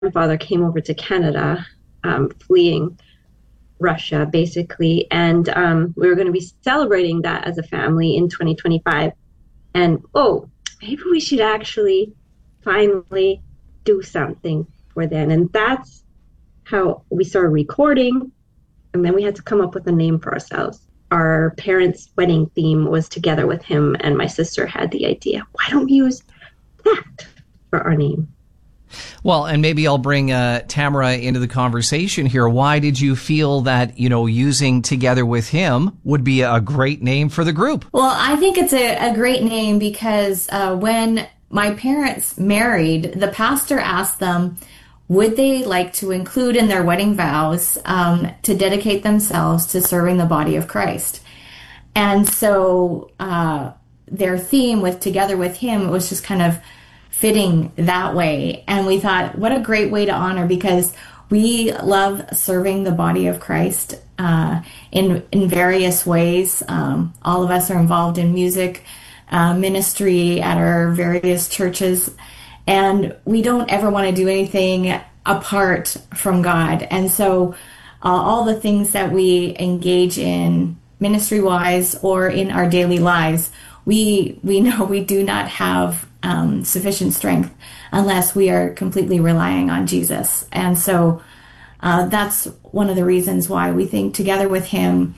grandfather came over to Canada, fleeing Russia, basically. And we were going to be celebrating that as a family in 2025. And, maybe we should actually finally do something for then. And that's how we started recording. And then we had to come up with a name for ourselves. Our parents' wedding theme was Together with Him, and my sister had the idea, why don't we use that for our name? Well, and maybe I'll bring Tamara into the conversation here. Why did you feel that, using Together with Him would be a great name for the group? Well, I think it's a great name because when my parents married, the pastor asked them, would they like to include in their wedding vows to dedicate themselves to serving the body of Christ? And so their theme with Together with Him was just kind of fitting that way. And we thought, what a great way to honor, because we love serving the body of Christ in various ways. All of us are involved in music ministry at our various churches, and we don't ever want to do anything apart from God. And so all the things that we engage in ministry-wise or in our daily lives, we know we do not have sufficient strength unless we are completely relying on Jesus. And so that's one of the reasons why we think Together with Him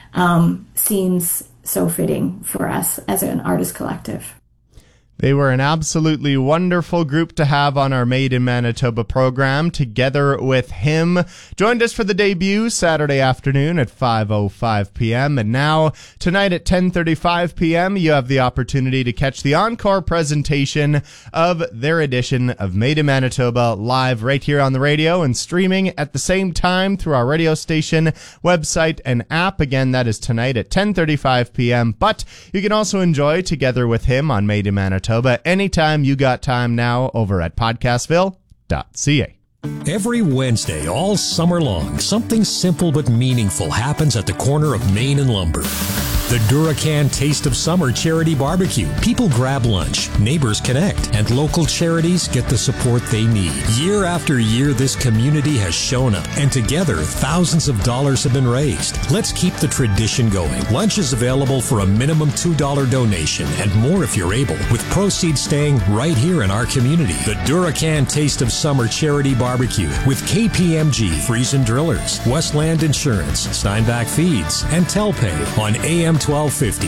seems so fitting for us as an artist collective. They were an absolutely wonderful group to have on our Made in Manitoba program, Together with Him. Joined us for the debut Saturday afternoon at 5:05 p.m. And now, tonight at 10:35 p.m., you have the opportunity to catch the encore presentation of their edition of Made in Manitoba live right here on the radio and streaming at the same time through our radio station, website, and app. Again, that is tonight at 10:35 p.m. But you can also enjoy Together with Him on Made in Manitoba anytime you got time now over at podcastville.ca. Every Wednesday, all summer long, something simple but meaningful happens at the corner of Main and Lumber. The Duracan Taste of Summer Charity Barbecue. People grab lunch, neighbors connect, and local charities get the support they need. Year after year, this community has shown up, and together, thousands of dollars have been raised. Let's keep the tradition going. Lunch is available for a minimum $2 donation, and more if you're able, with proceeds staying right here in our community. The Duracan Taste of Summer Charity Barbecue with KPMG Friesen Drillers, Westland Insurance, Steinbach Feeds, and Telpay on AM 1250.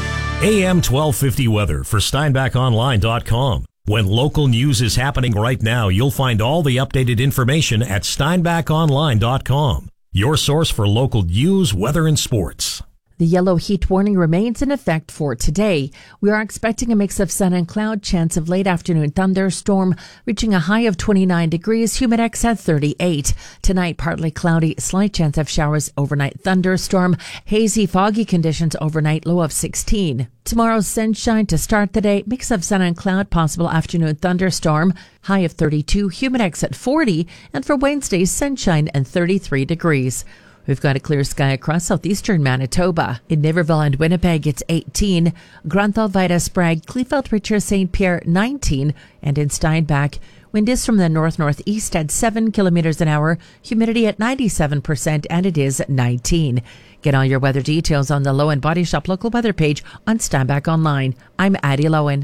AM 1250 weather for SteinbachOnline.com. When local news is happening right now, you'll find all the updated information at SteinbachOnline.com. Your source for local news, weather, and sports. The yellow heat warning remains in effect for today. We are expecting a mix of sun and cloud, chance of late afternoon thunderstorm, reaching a high of 29 degrees, humidex at 38. Tonight, partly cloudy, slight chance of showers, overnight thunderstorm, hazy, foggy conditions overnight, low of 16. Tomorrow, sunshine to start the day, mix of sun and cloud, possible afternoon thunderstorm, high of 32, humidex at 40, and for Wednesday, sunshine and 33 degrees. We've got a clear sky across southeastern Manitoba. In Niverville and Winnipeg, it's 18. Grunthal, Vida, Sprague, Kleefeld, Richard, St. Pierre, 19. And in Steinbach, wind is from the north-northeast at 7 kilometers an hour, humidity at 97%, and it is 19. Get all your weather details on the Lowen Body Shop local weather page on Steinbach Online. I'm Addie Lowen.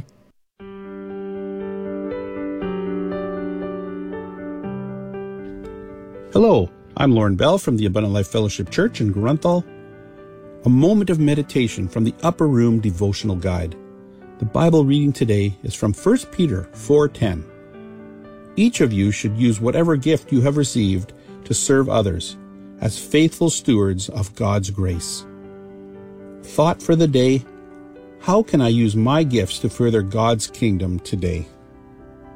Hello. I'm Lauren Bell from the Abundant Life Fellowship Church in Grunthal. A moment of meditation from the Upper Room Devotional Guide. The Bible reading today is from 1 Peter 4:10. Each of you should use whatever gift you have received to serve others as faithful stewards of God's grace. Thought for the day: how can I use my gifts to further God's kingdom today?